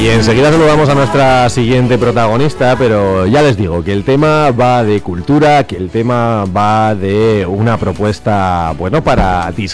Y enseguida saludamos a nuestra siguiente protagonista, pero ya les digo que el tema va de cultura, que el tema va de una propuesta, bueno, para disfrutar